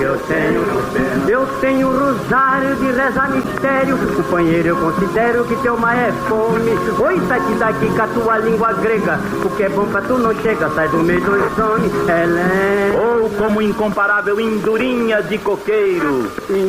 que eu tenho. Eu tenho um rosário de rezar mistério. Companheiro, eu considero que teu mar é fome. Oi, sai daqui com a tua língua grega. O que é bom pra tu não chega, sai do meio dos homens. Ou como incomparável Indurinha de coqueiro.